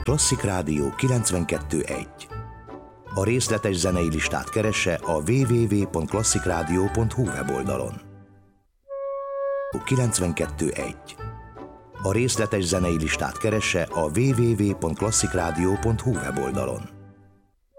Klasszik Rádió 92.1. A részletes zenei listát keresse a www.klasszikrádió.hu weboldalon. 92.1. A részletes zenei listát keresse a www.klasszikrádió.hu weboldalon.